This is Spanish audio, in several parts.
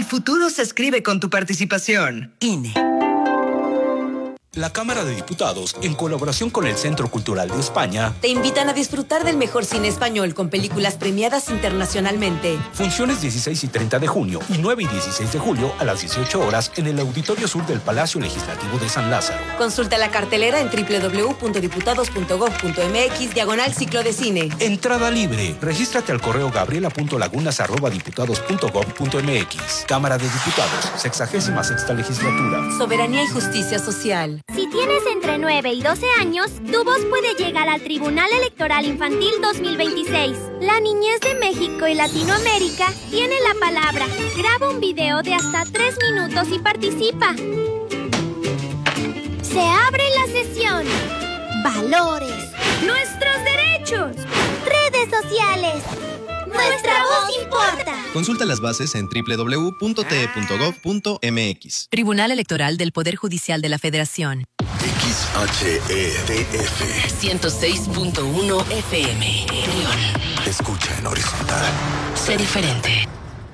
futuro se escribe con tu participación. INE. La Cámara de Diputados, en colaboración con el Centro Cultural de España, te invitan a disfrutar del mejor cine español con películas premiadas internacionalmente. Funciones 16 y 30 de junio y 9 y 16 de julio a las 18 horas en el Auditorio Sur del Palacio Legislativo de San Lázaro. Consulta la cartelera en www.diputados.gov.mx/ciclo de cine. Entrada libre. Regístrate al correo gabriela.lagunas@diputados.gov.mx. Cámara de Diputados, 66ª legislatura. Soberanía y justicia social. Si tienes entre 9 y 12 años, tu voz puede llegar al Tribunal Electoral Infantil 2026. La niñez de México y Latinoamérica tiene la palabra. Graba un video de hasta 3 minutos y participa. Se abre la sesión. Valores. Nuestros derechos. Redes sociales. Nuestra voz importa. Consulta las bases en www.te.gov.mx. Tribunal Electoral del Poder Judicial de la Federación. XHETF 106.1 FM. León. Escucha en horizontal. Sé diferente.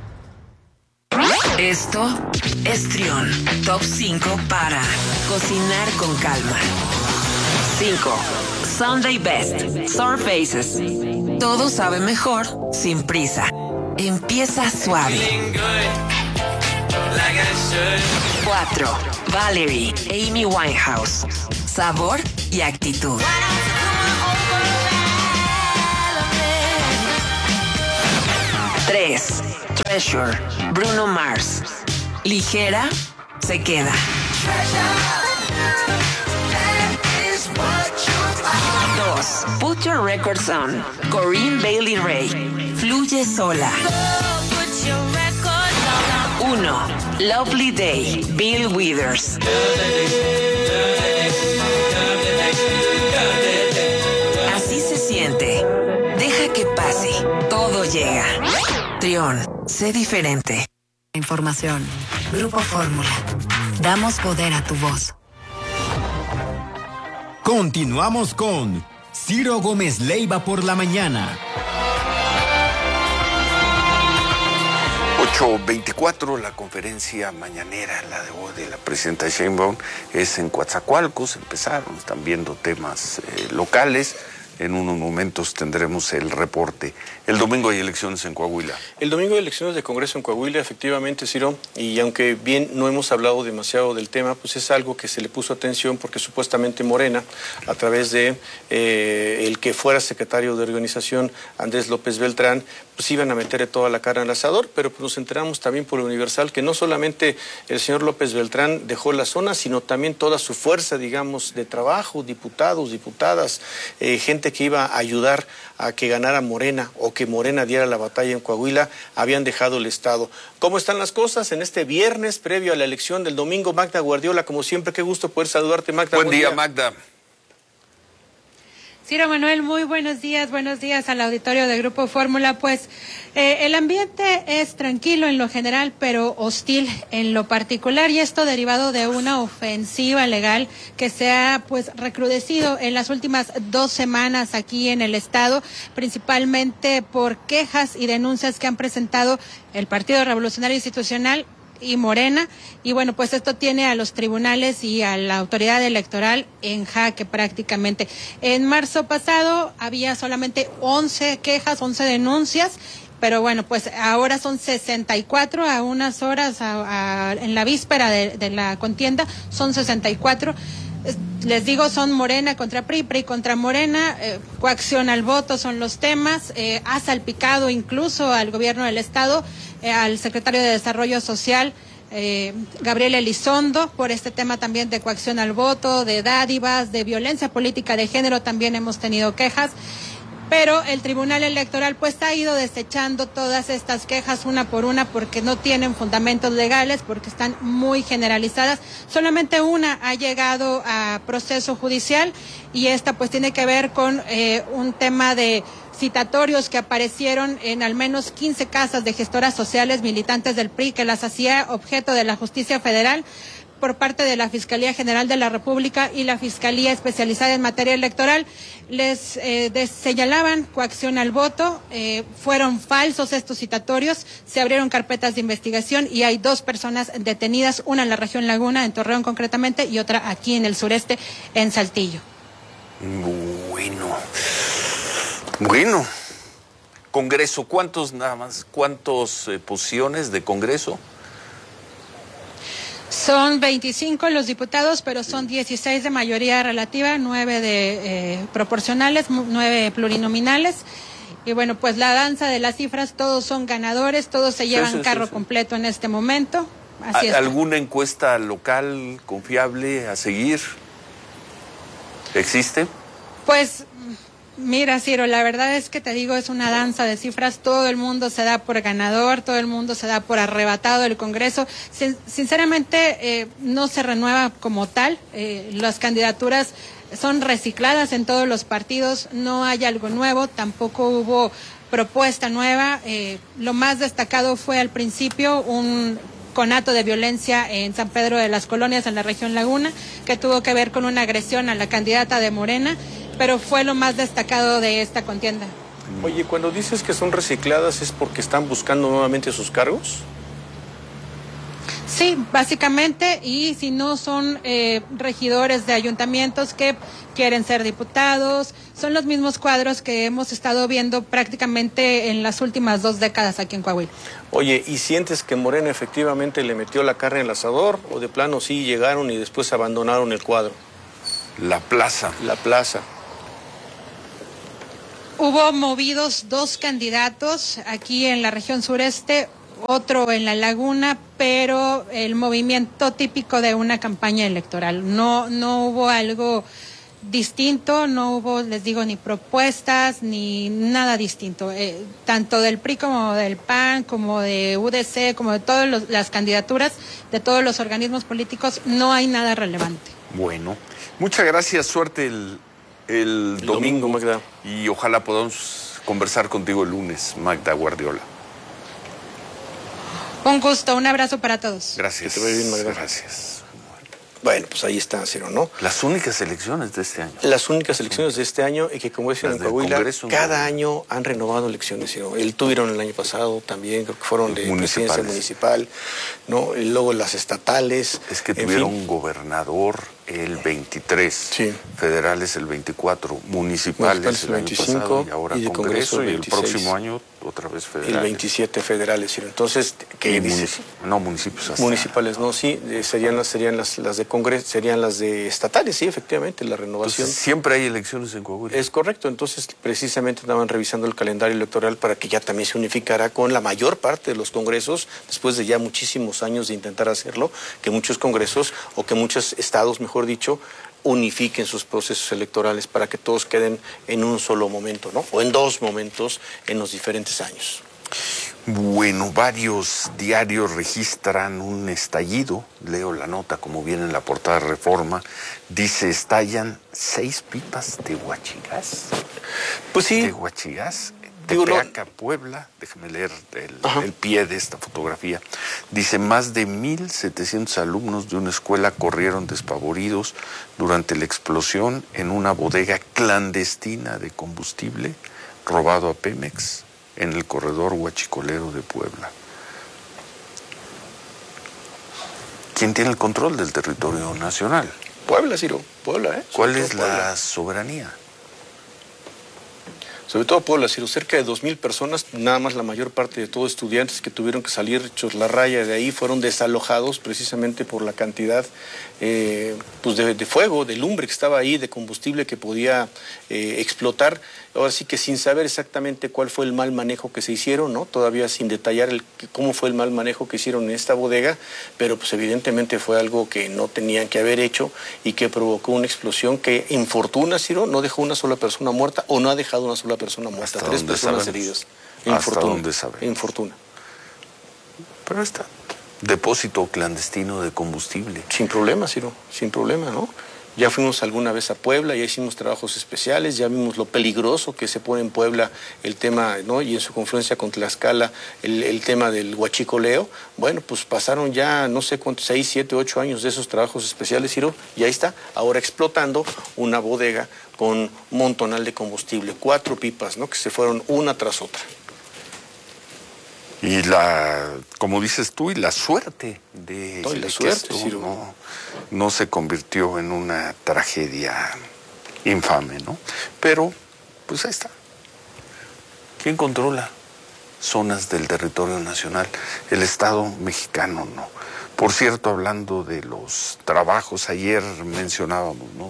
Esto es Trión. Top 5 para cocinar con calma. 5. Sunday Best. Surfaces. Todo sabe mejor sin prisa. Empieza suave. 4. Valerie. Amy Winehouse. Sabor y actitud. 3. Treasure. Bruno Mars. Ligera, se queda. 2. Put Your Records On. Corinne Bailey Rae. Fluye sola. 1. Lovely Day. Bill Withers. Así se siente. Deja que pase. Todo llega. Trión. Sé diferente. Información. Grupo Fórmula. Damos poder a tu voz. Continuamos con Ciro Gómez Leiva por la mañana. 8:24, la conferencia mañanera, la de hoy de la presidenta Sheinbaum, es en Coatzacoalcos. Están viendo temas locales. En unos momentos tendremos el reporte. El domingo hay elecciones en Coahuila. El domingo hay elecciones de Congreso en Coahuila, efectivamente, Ciro, y aunque bien no hemos hablado demasiado del tema, pues es algo que se le puso atención porque supuestamente Morena, a través de el que fuera secretario de organización, Andrés López Beltrán, pues iban a meter toda la carne al asador, pero pues nos enteramos también por el Universal que no solamente el señor López Beltrán dejó la zona, sino también toda su fuerza, digamos, de trabajo, diputados, diputadas, gente que iba a ayudar a que ganara Morena o que Morena diera la batalla en Coahuila, habían dejado el Estado. ¿Cómo están las cosas en este viernes previo a la elección del domingo? Magda Guardiola, como siempre, qué gusto poder saludarte, Magda. Buen día, Magda. Ciro Manuel, muy buenos días al auditorio de Grupo Fórmula. Pues el ambiente es tranquilo en lo general, pero hostil en lo particular, y esto derivado de una ofensiva legal que se ha pues recrudecido en las últimas 2 semanas aquí en el estado, principalmente por quejas y denuncias que han presentado el Partido Revolucionario Institucional y Morena, y bueno, pues esto tiene a los tribunales y a la autoridad electoral en jaque prácticamente. En marzo pasado había solamente 11 quejas, 11 denuncias, pero bueno, pues ahora son 64 a unas horas, en la víspera de la contienda, son 64. Les digo, son Morena contra PRI, PRI contra Morena, coacción al voto son los temas, ha salpicado incluso al gobierno del estado, al secretario de Desarrollo Social, Gabriel Elizondo, por este tema también de coacción al voto, de dádivas, de violencia política de género, también hemos tenido quejas. Pero el Tribunal Electoral pues ha ido desechando todas estas quejas una por una porque no tienen fundamentos legales, porque están muy generalizadas. Solamente una ha llegado a proceso judicial y esta pues tiene que ver con un tema de citatorios que aparecieron en al menos 15 casas de gestoras sociales militantes del PRI que las hacía objeto de la justicia federal por parte de la Fiscalía General de la República y la Fiscalía Especializada en Materia Electoral. Les señalaban coacción al voto, fueron falsos estos citatorios, se abrieron carpetas de investigación y hay 2 personas detenidas, una en la región Laguna, en Torreón concretamente, y otra aquí en el sureste, en Saltillo. Bueno. Congreso, ¿cuántas posiciones de Congreso? Son 25 los diputados, pero son 16 de mayoría relativa, 9 de proporcionales, 9 plurinominales. Y bueno, pues la danza de las cifras, todos son ganadores, todos se llevan carro completo en este momento. Así es. ¿Alguna encuesta local confiable a seguir? ¿Existe? Pues mira, Ciro, la verdad es que te digo, es una danza de cifras, todo el mundo se da por ganador, todo el mundo se da por arrebatado del Congreso. Sinceramente, no se renueva como tal, las candidaturas son recicladas en todos los partidos, no hay algo nuevo, tampoco hubo propuesta nueva. Lo más destacado fue al principio un conato de violencia en San Pedro de las Colonias, en la región Laguna, que tuvo que ver con una agresión a la candidata de Morena, pero fue lo más destacado de esta contienda. Oye, cuando dices que son recicladas, ¿es porque están buscando nuevamente sus cargos? Sí, básicamente, y si no son regidores de ayuntamientos que quieren ser diputados, son los mismos cuadros que hemos estado viendo prácticamente en las últimas 2 décadas aquí en Coahuila. Oye, ¿y sientes que Morena efectivamente le metió la carne en el asador o de plano sí llegaron y después abandonaron el cuadro? La plaza. Hubo movidos 2 candidatos aquí en la región sureste, otro en la Laguna, pero el movimiento típico de una campaña electoral. No hubo algo distinto, no hubo, les digo, ni propuestas, ni nada distinto. Tanto del PRI como del PAN, como de UDC, como de todas las candidaturas, de todos los organismos políticos, no hay nada relevante. Bueno, muchas gracias, suerte el domingo, Magda. Y ojalá podamos conversar contigo el lunes, Magda Guardiola. Un gusto, un abrazo para todos. Gracias. Que te vaya bien, Magda. Gracias. Bueno, pues ahí está, Ciro, ¿no? Las únicas elecciones de este año. Las únicas elecciones de este año y que, como decían en Coahuila, cada año han renovado elecciones, Ciro. Tuvieron el año pasado también, creo que fueron de presidencia municipal, ¿no? Y luego las estatales. Es que tuvieron un gobernador el 23, sí, federales el 24, municipales el 25, año pasado, y ahora y de Congreso, el y el próximo año otra vez federales. El 27 federales, Ciro. Entonces, ¿qué dices? No, municipios hasta... Municipales, no, sí, serían las de Congreso, serían las de estatales, sí, efectivamente, la renovación. Entonces, siempre hay elecciones en Coahuila. Es correcto, entonces precisamente estaban revisando el calendario electoral para que ya también se unificara con la mayor parte de los congresos, después de ya muchísimos años de intentar hacerlo, que muchos congresos o que muchos estados, mejor dicho, unifiquen sus procesos electorales para que todos queden en un solo momento, ¿no? O en 2 momentos en los diferentes años. Bueno, varios diarios registran un estallido. Leo la nota como viene en la portada de Reforma. Dice, estallan 6 pipas de huachigás. Pues sí. De huachigás. Tepeaca, Puebla, déjame leer el pie de esta fotografía. Dice, más de 1,700 alumnos de una escuela corrieron despavoridos durante la explosión en una bodega clandestina de combustible robado a Pemex en el corredor huachicolero de Puebla. ¿Quién tiene el control del territorio nacional? Puebla, Ciro, Puebla, ¿eh? ¿Cuál es la soberanía? Sobre todo Puebla, Ciro, cerca de 2,000 personas, nada más la mayor parte de todos estudiantes que tuvieron que salir hechos la raya de ahí, fueron desalojados precisamente por la cantidad pues de fuego, de lumbre que estaba ahí, de combustible que podía explotar. Ahora sí que sin saber exactamente cuál fue el mal manejo que se hicieron, ¿no? Todavía sin detallar cómo fue el mal manejo que hicieron en esta bodega, pero pues evidentemente fue algo que no tenían que haber hecho y que provocó una explosión que, infortuna, Ciro, no dejó una sola persona muerta o no ha dejado una sola persona muerta, 3 personas heridas. ¿Hasta dónde sabemos? Infortuna. Pero está depósito clandestino de combustible. Sin problema, Ciro, sin problema, ¿no? Ya fuimos alguna vez a Puebla, ya hicimos trabajos especiales, ya vimos lo peligroso que se pone en Puebla el tema, ¿no? Y en su confluencia con Tlaxcala, el tema del huachicoleo. Bueno, pues pasaron ya no sé cuántos, 6, 7, 8 años de esos trabajos especiales, Ciro, y ahí está, ahora explotando una bodega con un montonal de combustible, 4 pipas, ¿no? Que se fueron una tras otra. Y como dices tú, y la suerte de que esto no se convirtió en una tragedia infame, ¿no? Pero, pues ahí está. ¿Quién controla zonas del territorio nacional? El Estado mexicano, ¿no? Por cierto, hablando de los trabajos, ayer mencionábamos, ¿no?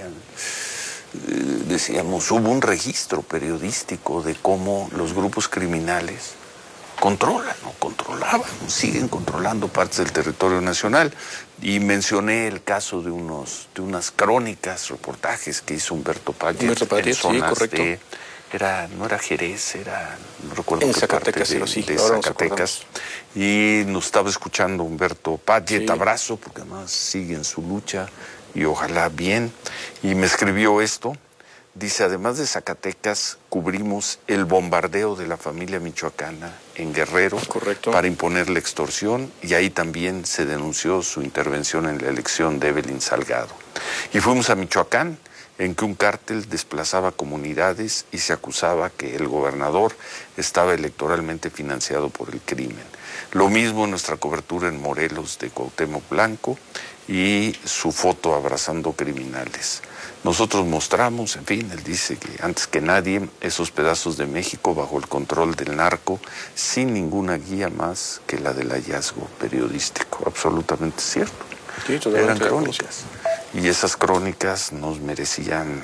Decíamos, hubo un registro periodístico de cómo los grupos criminales controlaban, siguen controlando partes del territorio nacional. Y mencioné el caso de unas crónicas, reportajes que hizo Humberto Padgett en zonas de, no era Jerez, no recuerdo qué Zacatecas, parte de Zacatecas. Y nos estaba escuchando Humberto Padgett, abrazo, porque además sigue en su lucha y ojalá bien. Y me escribió esto. Dice, además de Zacatecas, cubrimos el bombardeo de la familia michoacana en Guerrero para imponer la extorsión, y ahí también se denunció su intervención en la elección de Evelyn Salgado. Y fuimos a Michoacán, en que un cártel desplazaba comunidades y se acusaba que el gobernador estaba electoralmente financiado por el crimen. Lo mismo en nuestra cobertura en Morelos de Cuauhtémoc Blanco y su foto abrazando criminales. Nosotros mostramos, en fin, él dice que antes que nadie, esos pedazos de México bajo el control del narco, sin ninguna guía más que la del hallazgo periodístico. Absolutamente cierto. Sí, eran crónicas. Y esas crónicas nos merecían,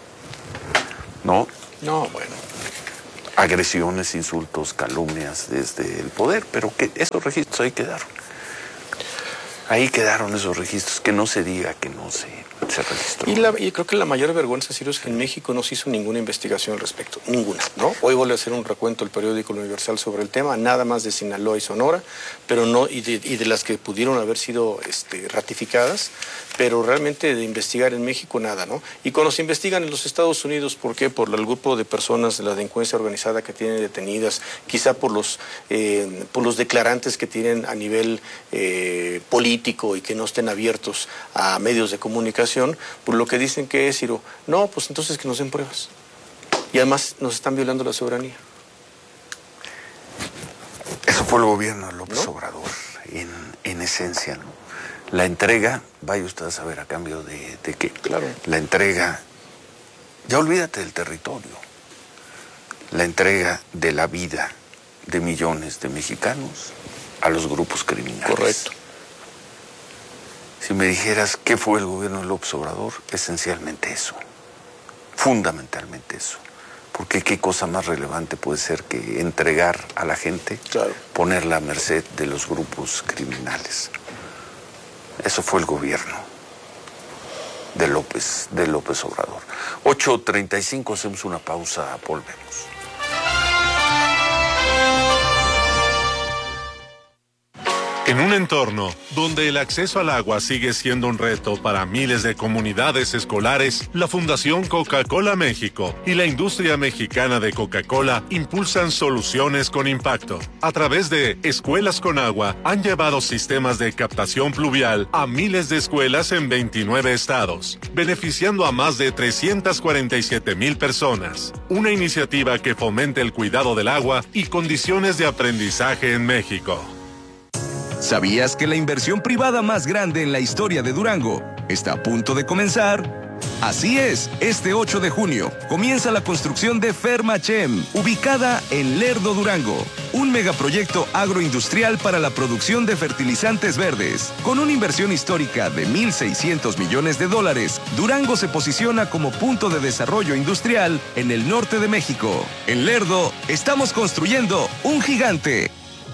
¿no? No, bueno. Agresiones, insultos, calumnias desde el poder, pero que esos registros ahí quedaron. Ahí quedaron esos registros, que no se diga que no se registró. Y creo que la mayor vergüenza, Ciro, es que en México no se hizo ninguna investigación al respecto, ninguna, ¿no? Hoy vuelve a hacer un recuento el periódico Universal sobre el tema, nada más de Sinaloa y Sonora, pero no, y de las que pudieron haber sido ratificadas, pero realmente de investigar en México nada, ¿no? Y cuando se investigan en los Estados Unidos, ¿por qué? Por el grupo de personas de la delincuencia organizada que tienen detenidas, quizá por los declarantes que tienen a nivel político y que no estén abiertos a medios de comunicación, por lo que dicen que es, Ciro, no, pues entonces que nos den pruebas. Y además nos están violando la soberanía. Eso fue el gobierno de López Obrador, en esencia, ¿no? La entrega, vaya usted a saber a cambio de qué. Claro. La entrega, ya olvídate del territorio, la entrega de la vida de millones de mexicanos a los grupos criminales. Correcto. Si me dijeras qué fue el gobierno de López Obrador, esencialmente eso, fundamentalmente eso. Porque qué cosa más relevante puede ser que entregar a la gente, ponerla a merced de los grupos criminales. Eso fue el gobierno de López Obrador. 8:35, hacemos una pausa, volvemos. En un entorno donde el acceso al agua sigue siendo un reto para miles de comunidades escolares, la Fundación Coca-Cola México y la industria mexicana de Coca-Cola impulsan soluciones con impacto. A través de Escuelas con Agua, han llevado sistemas de captación pluvial a miles de escuelas en 29 estados, beneficiando a más de 347,000 personas. Una iniciativa que fomenta el cuidado del agua y condiciones de aprendizaje en México. ¿Sabías que la inversión privada más grande en la historia de Durango está a punto de comenzar? Así es, este 8 de junio comienza la construcción de Fermachem, ubicada en Lerdo, Durango. Un megaproyecto agroindustrial para la producción de fertilizantes verdes. Con una inversión histórica de $1,600 millones, Durango se posiciona como punto de desarrollo industrial en el norte de México. En Lerdo, estamos construyendo un gigante.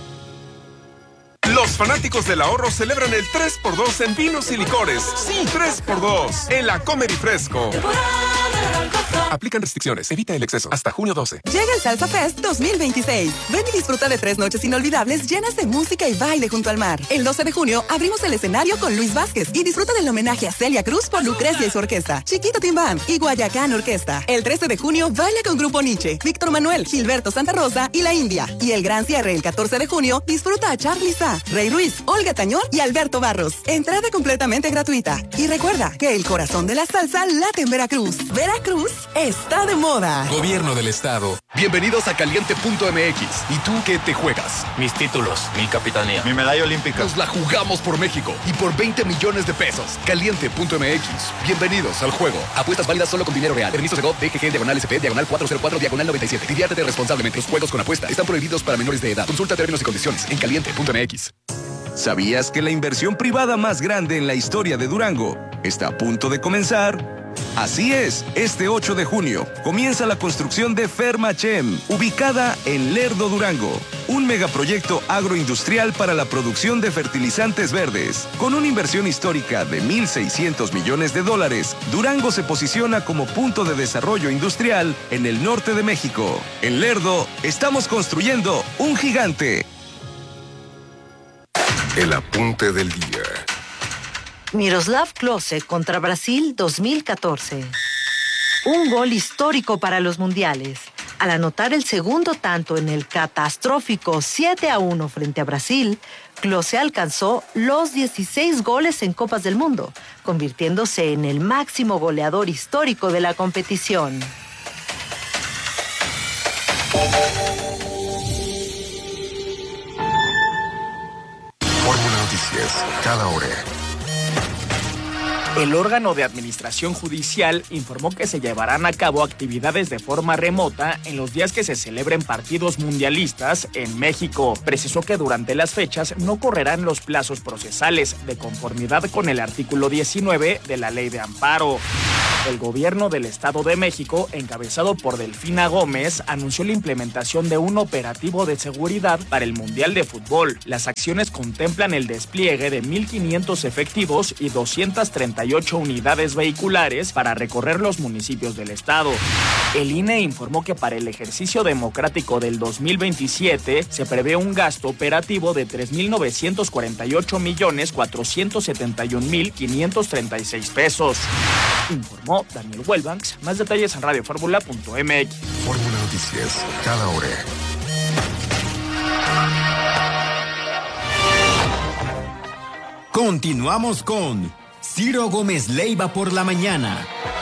Los fanáticos del ahorro celebran el 3x2 en vinos y licores. Sí, 3x2 en la Comer y Fresco. Aplican restricciones. Evita el exceso. Hasta junio 12. Llega el Salsa Fest 2026. Ven y disfruta de 3 noches inolvidables llenas de música y baile junto al mar. El 12 de junio abrimos el escenario con Luis Vázquez y disfruta del homenaje a Celia Cruz por Lucrecia y su orquesta, Chiquito Tim Band y Guayacán Orquesta. El 13 de junio baila con Grupo Nietzsche, Víctor Manuel, Gilberto Santa Rosa y La India. Y el gran cierre el 14 de junio disfruta a Charly Sa, Rey Ruiz, Olga Tañón y Alberto Barros. Entrada completamente gratuita. Y recuerda que el corazón de la salsa late en Veracruz. Veracruz está de moda. Gobierno del Estado. Bienvenidos a Caliente.mx. ¿Y tú qué te juegas? Mis títulos, mi capitanía, mi medalla olímpica. Nos la jugamos por México y por 20 millones de pesos. Caliente.mx. Bienvenidos al juego. Apuestas válidas solo con dinero real. Permiso de GOV, DGG, /SP, /404, /97. Diviértete responsablemente. Los juegos con apuesta están prohibidos para menores de edad. Consulta términos y condiciones en Caliente.mx. ¿Sabías que la inversión privada más grande en la historia de Durango está a punto de comenzar? Así es, este 8 de junio comienza la construcción de Fermachem, ubicada en Lerdo, Durango. Un megaproyecto agroindustrial para la producción de fertilizantes verdes. Con una inversión histórica de $1,600 millones, Durango se posiciona como punto de desarrollo industrial en el norte de México. En Lerdo, estamos construyendo un gigante. El apunte del día. Miroslav Klose contra Brasil 2014. Un gol histórico para los mundiales. Al anotar el segundo tanto en el catastrófico 7-1 frente a Brasil, Klose alcanzó los 16 goles en Copas del Mundo, convirtiéndose en el máximo goleador histórico de la competición. Fórmula Noticias, cada hora. El órgano de administración judicial informó que se llevarán a cabo actividades de forma remota en los días que se celebren partidos mundialistas en México. Precisó que durante las fechas no correrán los plazos procesales, de conformidad con el artículo 19 de la Ley de Amparo. El gobierno del Estado de México, encabezado por Delfina Gómez, anunció la implementación de un operativo de seguridad para el Mundial de Fútbol. Las acciones contemplan el despliegue de 1,500 efectivos y 238 unidades vehiculares para recorrer los municipios del estado. El INE informó que para el ejercicio democrático del 2027 se prevé un gasto operativo de 3,948,471,536 pesos. Informó Daniel Huelbanks. Más detalles en radioformula.mx. Fórmula Noticias, cada hora. Continuamos con Ciro Gómez Leiva por la mañana.